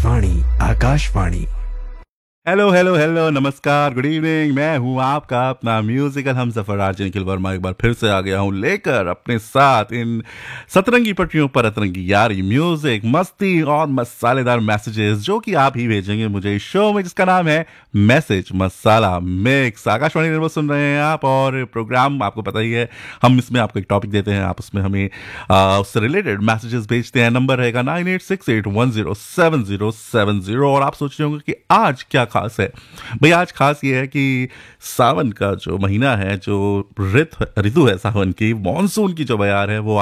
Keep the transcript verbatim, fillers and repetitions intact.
वाणी Akashvani. Hello hello hello नमस्कार good evening. मैं हूं आपका अपना म्यूजिकल हमसफर आरजे निखिल वर्मा, एक बार फिर से आ गया हूं लेकर अपने साथ इन सतरंगी पटरियों पर अतरंगी यारी, म्यूजिक, मस्ती और मसालेदार मैसेजेस जो कि आप ही भेजेंगे मुझे इस शो में, जिसका नाम है मैसेज मसाला मिक्स। आकाशवाणी निर्मल सुन रहे हैं आप, और प्रोग्राम आपको पता ही है, हम इसमें आपको एक टॉपिक देते हैं, आप उसमें हमें आ, उससे रिलेटेड मैसेजेस भेजते हैं। नंबर रहेगा nine eight six eight one zero seven zero seven zero. और आप सोच रहे होंगे कि आज क्या खास है भाई। आज खास ये है कि सावन का जो महीना है, जो ऋतु ऋतु है सावन की, मॉनसून की जो बयार है, वो